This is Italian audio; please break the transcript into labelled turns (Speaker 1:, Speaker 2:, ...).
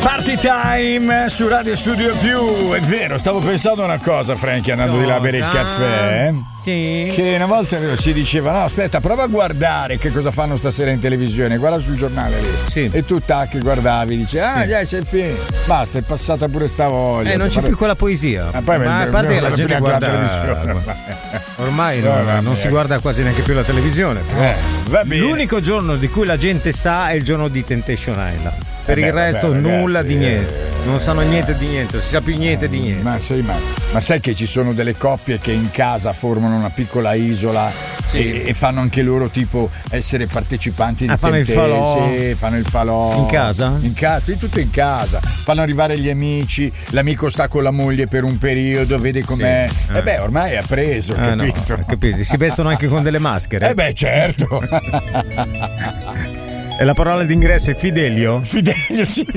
Speaker 1: Party Time su Radio Studio Più. È vero, stavo pensando a una cosa, Frankie, andando di là a bere il caffè.
Speaker 2: Sì.
Speaker 1: Che una volta si diceva: no, aspetta, prova a guardare che cosa fanno stasera in televisione, guarda sul giornale lì.
Speaker 2: Sì.
Speaker 1: E tu tac, guardavi, dici: ah, già c'è il film. Basta, è passata pure sta voglia.
Speaker 2: Non c'è più quella poesia.
Speaker 1: Ma
Speaker 2: a parte che la gente
Speaker 1: guarda
Speaker 2: ormai non si guarda quasi neanche più la televisione.
Speaker 1: Va bene.
Speaker 2: L'unico giorno di cui la gente sa è il giorno di Temptation Island. Per il resto nulla di niente. Non sanno niente di niente, non si sa più niente di niente.
Speaker 1: Ma sai che ci sono delle coppie che in casa formano una piccola isola e fanno anche loro tipo essere partecipanti di
Speaker 2: fanno il falò.
Speaker 1: Sì, fanno il falò.
Speaker 2: In casa?
Speaker 1: In casa, sì, tutto in casa. Fanno arrivare gli amici, l'amico sta con la moglie per un periodo, vede com'è.
Speaker 2: Sì.
Speaker 1: E beh, ormai ha preso, capito?
Speaker 2: No, capito? Si vestono anche con delle maschere.
Speaker 1: Certo.
Speaker 2: E la parola d'ingresso è Fidelio?
Speaker 1: Fidelio, sì.